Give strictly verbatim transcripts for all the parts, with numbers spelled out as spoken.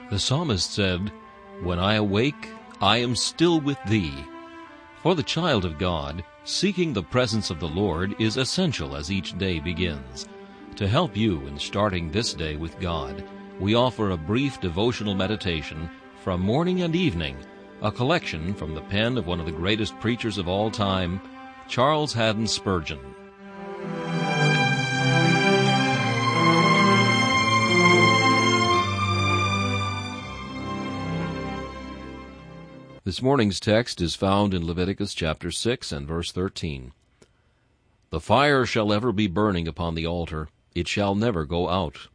The psalmist said, "When I awake, I am still with thee." For the child of God, seeking the presence of the Lord is essential as each day begins. To help you in starting this day with God, we offer a brief devotional meditation from morning and evening, a collection from the pen of one of the greatest preachers of all time, Charles Haddon Spurgeon. This morning's text is found in Leviticus chapter six and verse thirteen. "The fire shall ever be burning upon the altar, it shall never go out."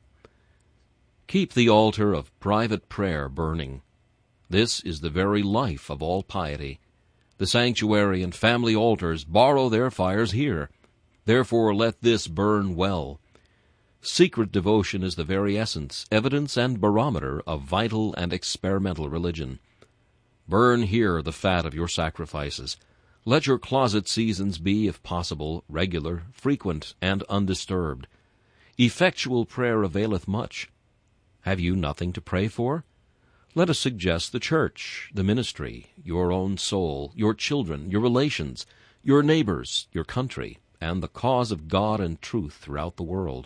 Keep the altar of private prayer burning. This is the very life of all piety. The sanctuary and family altars borrow their fires here. Therefore let this burn well. Secret devotion is the very essence, evidence, and barometer of vital and experimental religion. Burn here the fat of your sacrifices. Let your closet seasons be, if possible, regular, frequent, and undisturbed. Effectual prayer availeth much. Have you nothing to pray for? Let us suggest the church, the ministry, your own soul, your children, your relations, your neighbors, your country, and the cause of God and truth throughout the world.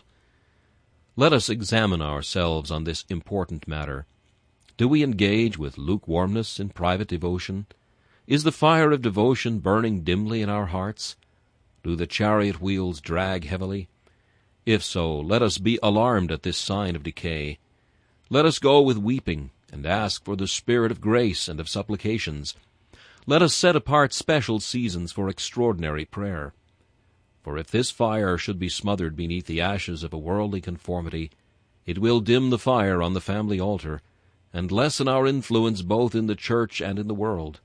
Let us examine ourselves on this important matter. Do we engage with lukewarmness in private devotion? Is the fire of devotion burning dimly in our hearts? Do the chariot wheels drag heavily? If so, let us be alarmed at this sign of decay. Let us go with weeping, and ask for the spirit of grace and of supplications. Let us set apart special seasons for extraordinary prayer. For if this fire should be smothered beneath the ashes of a worldly conformity, it will dim the fire on the family altar, and lessen our influence both in the church and in the world.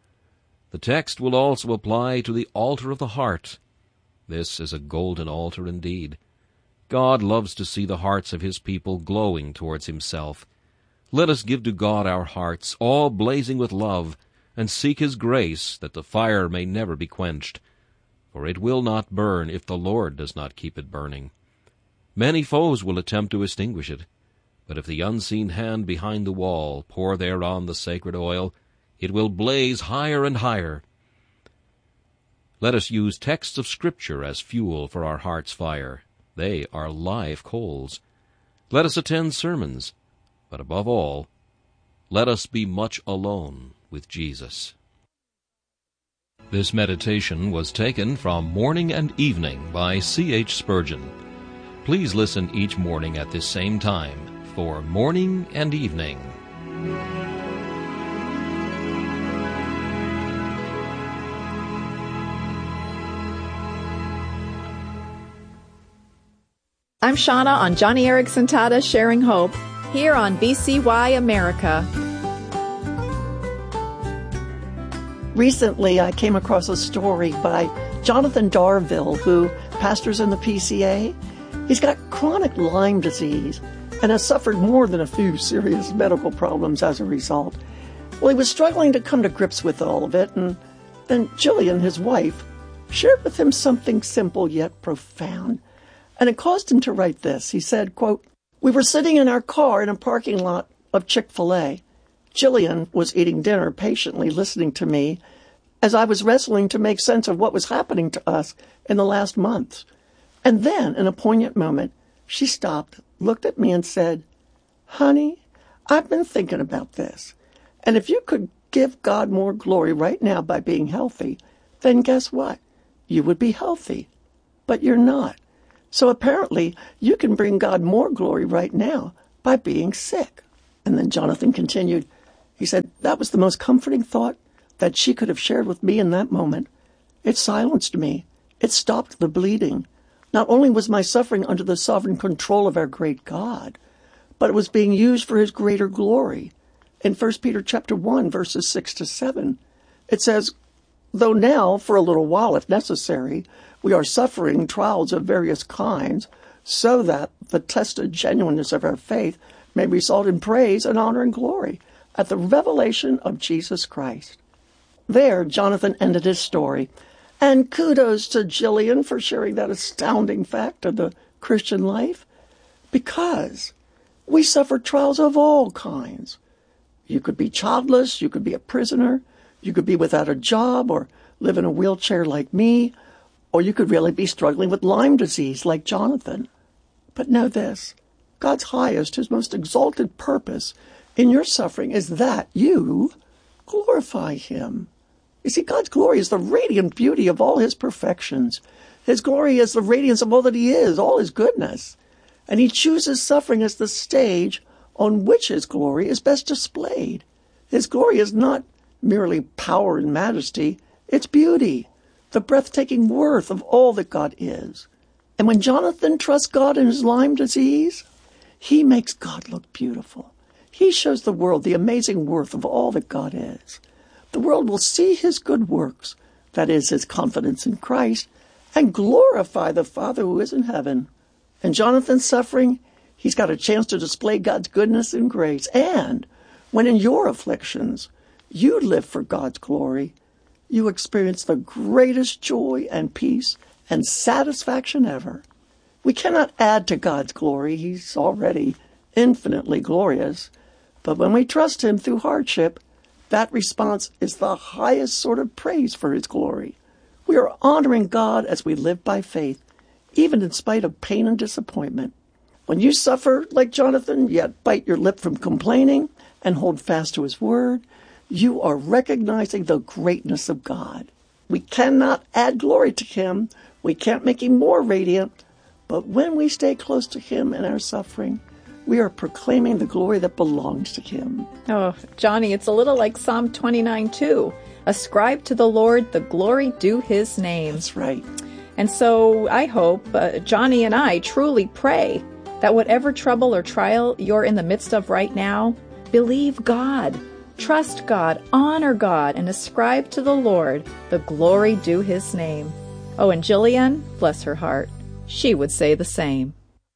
The text will also apply to the altar of the heart. This is a golden altar indeed. God loves to see the hearts of his people glowing towards himself. Let us give to God our hearts, all blazing with love, and seek his grace that the fire may never be quenched. For it will not burn if the Lord does not keep it burning. Many foes will attempt to extinguish it, but if the unseen hand behind the wall pour thereon the sacred oil, it will blaze higher and higher. Let us use texts of Scripture as fuel for our heart's fire. They are live coals. Let us attend sermons, but above all, let us be much alone with Jesus. This meditation was taken from Morning and Evening by C H Spurgeon. Please listen each morning at this same time for Morning and Evening. I'm Shauna on Johnny Erickson Tata Sharing Hope, here on B C Y America. Recently, I came across a story by Jonathan Darville, who pastors in the P C A. He's got chronic Lyme disease and has suffered more than a few serious medical problems as a result. Well, he was struggling to come to grips with all of it, and then Jillian, his wife, shared with him something simple yet profound. And it caused him to write this. He said, quote, "We were sitting in our car in a parking lot of Chick-fil-A. Jillian was eating dinner, patiently listening to me as I was wrestling to make sense of what was happening to us in the last months. And then, in a poignant moment, she stopped, looked at me and said, 'Honey, I've been thinking about this. And if you could give God more glory right now by being healthy, then guess what? You would be healthy. But you're not. So apparently, you can bring God more glory right now by being sick.'" And then Jonathan continued. He said, "That was the most comforting thought that she could have shared with me in that moment. It silenced me. It stopped the bleeding. Not only was my suffering under the sovereign control of our great God, but it was being used for his greater glory. In First Peter chapter one, verses six to seven, it says, 'Though now, for a little while, if necessary, we are suffering trials of various kinds, so that the tested genuineness of our faith may result in praise and honor and glory at the revelation of Jesus Christ.'" There, Jonathan ended his story. And kudos to Jillian for sharing that astounding fact of the Christian life, because We suffer trials of all kinds. You could be childless, you could be a prisoner, you could be without a job or live in a wheelchair like me, or you could really be struggling with Lyme disease like Jonathan. But know this, God's highest, his most exalted purpose in your suffering is that you glorify him. You see, God's glory is the radiant beauty of all his perfections. His glory is the radiance of all that he is, all his goodness. And he chooses suffering as the stage on which his glory is best displayed. His glory is not merely power and majesty, it's beauty, the breathtaking worth of all that God is. And when Jonathan trusts God in his Lyme disease, he makes God look beautiful. He shows the world the amazing worth of all that God is. The world will see his good works, that is, his confidence in Christ, and glorify the Father who is in heaven. In Jonathan's suffering, he's got a chance to display God's goodness and grace. And when in your afflictions, you live for God's glory, you experience the greatest joy and peace and satisfaction ever. We cannot add to God's glory. He's already infinitely glorious. But when we trust him through hardship, that response is the highest sort of praise for his glory. We are honoring God as we live by faith, even in spite of pain and disappointment. When you suffer like Jonathan, yet bite your lip from complaining and hold fast to his word, you are recognizing the greatness of God. We cannot add glory to him. We can't make him more radiant. But when we stay close to him in our suffering, we are proclaiming the glory that belongs to him. Oh, Johnny, it's a little like Psalm twenty-nine two. Ascribe to the Lord the glory due his name. That's right. And so I hope uh, Johnny and I truly pray that whatever trouble or trial you're in the midst of right now, believe God, trust God, honor God, and ascribe to the Lord the glory due his name. Oh, and Jillian, bless her heart, she would say the same.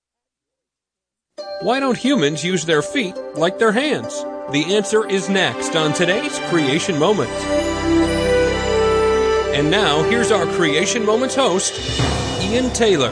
Why don't humans use their feet like their hands? The answer is next on today's Creation Moment. And now, here's our Creation Moments host, Ian Taylor.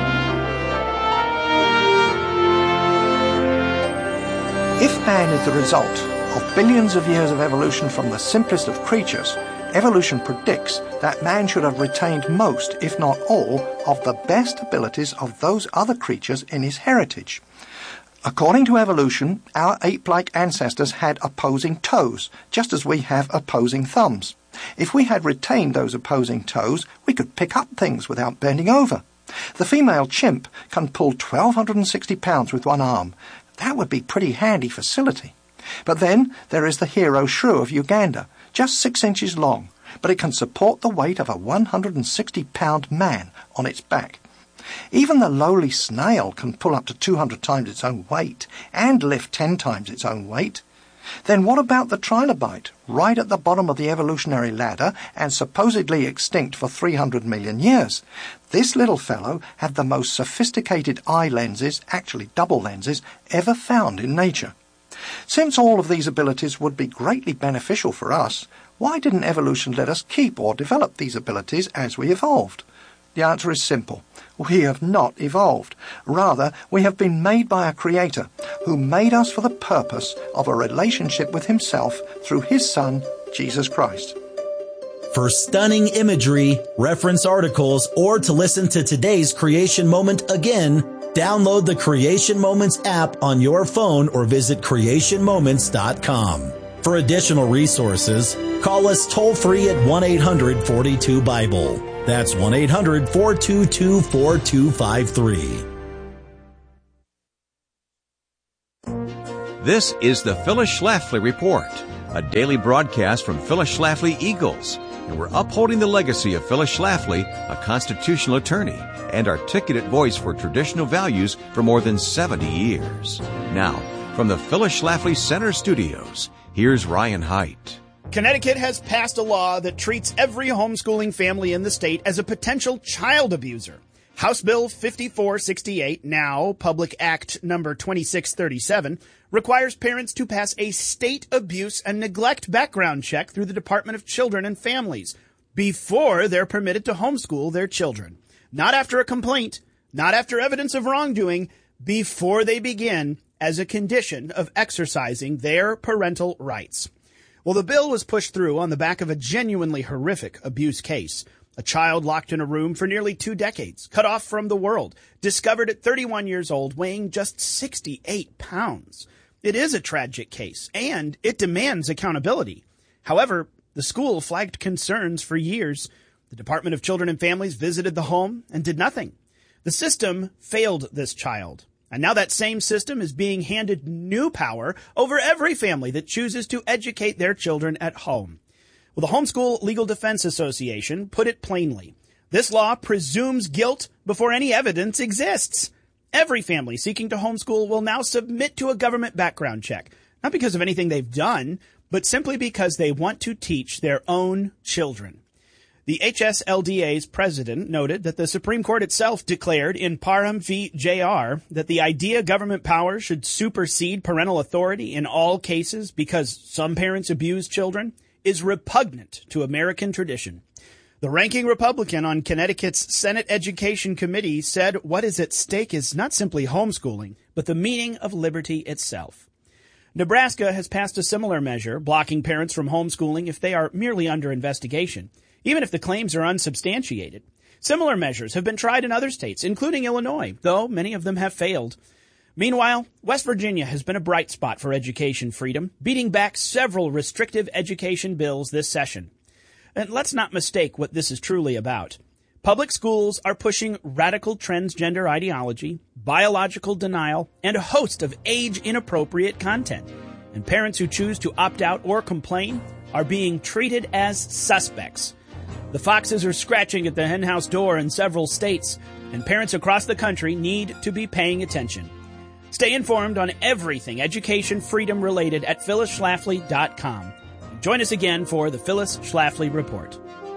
If man is the result of billions of years of evolution from the simplest of creatures, evolution predicts that man should have retained most, if not all, of the best abilities of those other creatures in his heritage. According to evolution, our ape-like ancestors had opposing toes, just as we have opposing thumbs. If we had retained those opposing toes, we could pick up things without bending over. The female chimp can pull twelve sixty pounds with one arm. That would be pretty handy facility. But then there is the hero shrew of Uganda, just six inches long, but it can support the weight of a one hundred sixty pound man on its back. Even the lowly snail can pull up to two hundred times its own weight and lift ten times its own weight. Then what about the trilobite, right at the bottom of the evolutionary ladder and supposedly extinct for three hundred million years? This little fellow had the most sophisticated eye lenses, actually double lenses, ever found in nature. Since all of these abilities would be greatly beneficial for us, why didn't evolution let us keep or develop these abilities as we evolved? The answer is simple. We have not evolved. Rather, we have been made by a creator who made us for the purpose of a relationship with himself through his Son, Jesus Christ. For stunning imagery, reference articles, or to listen to today's Creation Moment again, download the Creation Moments app on your phone or visit creation moments dot com. For additional resources, call us toll-free at one eight hundred forty-two Bible. That's one eight hundred four two two four two five three. This is the Phyllis Schlafly Report, a daily broadcast from Phyllis Schlafly Eagles. And we're upholding the legacy of Phyllis Schlafly, a constitutional attorney and articulate voice for traditional values for more than seventy years. Now, from the Phyllis Schlafly Center Studios, here's Ryan Haidt. Connecticut has passed a law that treats every homeschooling family in the state as a potential child abuser. House Bill fifty-four sixty-eight, now Public Act number twenty-six thirty-seven, requires parents to pass a state abuse and neglect background check through the Department of Children and Families before they're permitted to homeschool their children. Not after a complaint, not after evidence of wrongdoing, before they begin, as a condition of exercising their parental rights. Well, the bill was pushed through on the back of a genuinely horrific abuse case. A child locked in a room for nearly two decades, cut off from the world, discovered at thirty-one years old, weighing just sixty-eight pounds. It is a tragic case, and it demands accountability. However, the school flagged concerns for years. The Department of Children and Families visited the home and did nothing. The system failed this child. And now that same system is being handed new power over every family that chooses to educate their children at home. Well, the Homeschool Legal Defense Association put it plainly. This law presumes guilt before any evidence exists. Every family seeking to homeschool will now submit to a government background check, not because of anything they've done, but simply because they want to teach their own children. The H S L D A's president noted that the Supreme Court itself declared in Parham v. J R that the idea government power should supersede parental authority in all cases because some parents abuse children is repugnant to American tradition. The ranking Republican on Connecticut's Senate Education Committee said what is at stake is not simply homeschooling, but the meaning of liberty itself. Nebraska has passed a similar measure, blocking parents from homeschooling if they are merely under investigation, even if the claims are unsubstantiated. Similar measures have been tried in other states, including Illinois, though many of them have failed. Meanwhile, West Virginia has been a bright spot for education freedom, beating back several restrictive education bills this session. And let's not mistake what this is truly about. Public schools are pushing radical transgender ideology, biological denial, and a host of age-inappropriate content. And parents who choose to opt out or complain are being treated as suspects. The foxes are scratching at the henhouse door in several states, and parents across the country need to be paying attention. Stay informed on everything education freedom related at phyllis schlafly dot com. Join us again for the Phyllis Schlafly Report.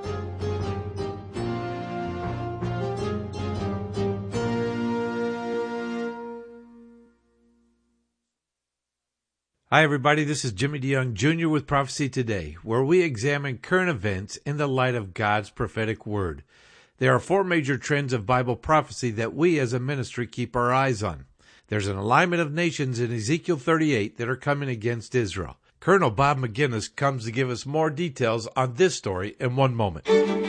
Hi, everybody. This is Jimmy DeYoung Junior with Prophecy Today, where we examine current events in the light of God's prophetic word. There are four major trends of Bible prophecy that we as a ministry keep our eyes on. There's an alignment of nations in Ezekiel thirty-eight that are coming against Israel. Colonel Bob McGinnis comes to give us more details on this story in one moment.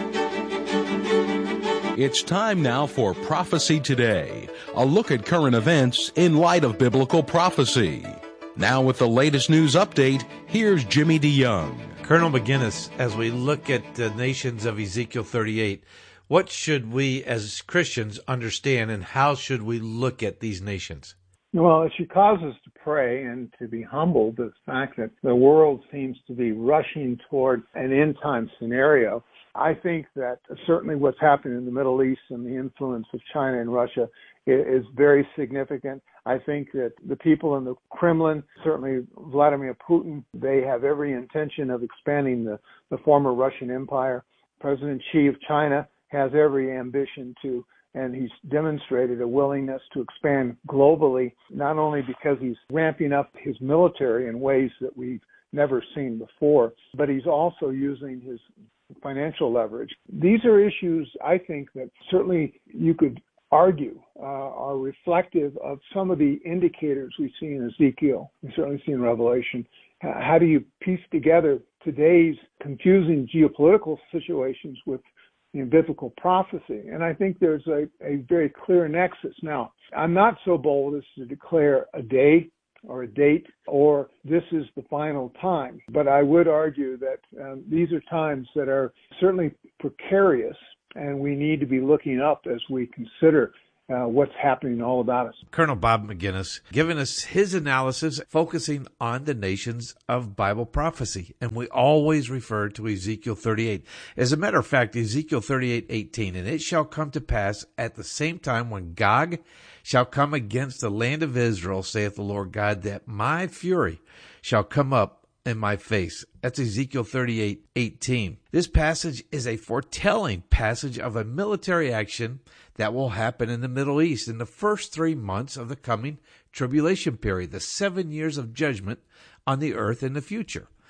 It's time now for Prophecy Today, a look at current events in light of biblical prophecy. Now with the latest news update, here's Jimmy DeYoung. Colonel McGinnis, as we look at the nations of Ezekiel thirty-eight, what should we as Christians understand and how should we look at these nations? Well, it should cause us to pray and to be humbled at the fact that the world seems to be rushing toward an end-time scenario. I think that certainly what's happening in the Middle East and the influence of China and Russia is very significant. I think that the people in the Kremlin, certainly Vladimir Putin, they have every intention of expanding the, the former Russian Empire. President Xi of China has every ambition to, and he's demonstrated a willingness to expand globally, not only because he's ramping up his military in ways that we've never seen before, but he's also using his financial leverage. These are issues, I think, that certainly you could argue uh, are reflective of some of the indicators we see in Ezekiel, we certainly see in Revelation. Uh, how do you piece together today's confusing geopolitical situations with in biblical prophecy? And I think there's a, a very clear nexus. Now, I'm not so bold as to declare a day or a date or this is the final time, but I would argue that um, these are times that are certainly precarious, and we need to be looking up as we consider Uh, what's happening all about us. Colonel Bob McGinnis giving us his analysis focusing on the nations of Bible prophecy. And we always refer to Ezekiel thirty-eight. As a matter of fact, Ezekiel thirty-eight eighteen, and it shall come to pass at the same time when Gog shall come against the land of Israel, saith the Lord God, that my fury shall come up in my face. That's Ezekiel thirty-eight eighteen. This passage is a foretelling passage of a military action that will happen in the Middle East in the first three months of the coming tribulation period, the seven years of judgment on the earth in the future.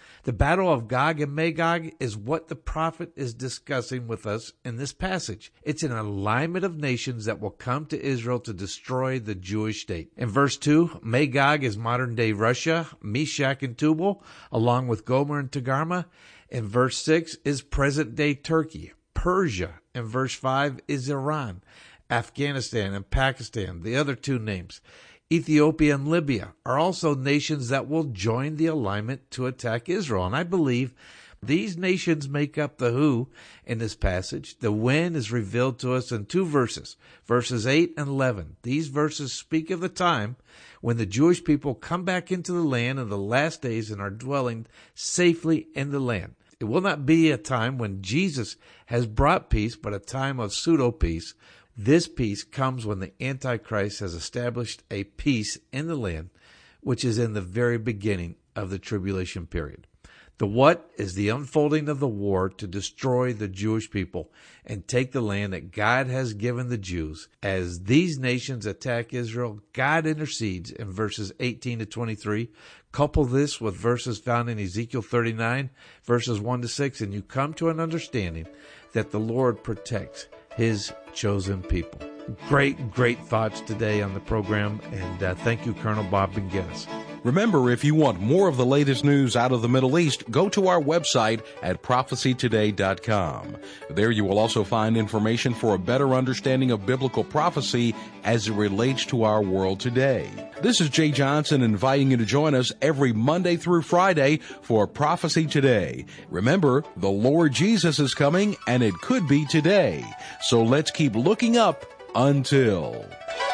The battle of Gog and Magog is what the prophet is discussing with us in this passage. It's an alignment of nations that will come to Israel to destroy the Jewish state. In verse two, Magog is modern-day Russia, Meshach and Tubal, along with Gomer and Togarmah. In verse six is present-day Turkey. Persia. In verse five is Iran, Afghanistan, and Pakistan, the other two names. Ethiopia and Libya are also nations that will join the alignment to attack Israel. And I believe these nations make up the who in this passage. The when is revealed to us in two verses, verses eight and eleven. These verses speak of the time when the Jewish people come back into the land in the last days and are dwelling safely in the land. It will not be a time when Jesus has brought peace, but a time of pseudo-peace. This peace comes when the Antichrist has established a peace in the land, which is in the very beginning of the tribulation period. The what is the unfolding of the war to destroy the Jewish people and take the land that God has given the Jews. As these nations attack Israel, God intercedes in verses eighteen to twenty-three. Couple this with verses found in Ezekiel thirty-nine, verses one to six, and you come to an understanding that the Lord protects His chosen people. Great, great thoughts today on the program, and uh, thank you, Colonel Bob Benguetis. Remember, if you want more of the latest news out of the Middle East, go to our website at prophecy today dot com. There you will also find information for a better understanding of biblical prophecy as it relates to our world today. This is Jay Johnson inviting you to join us every Monday through Friday for Prophecy Today. Remember, the Lord Jesus is coming, and it could be today. So let's keep looking up until...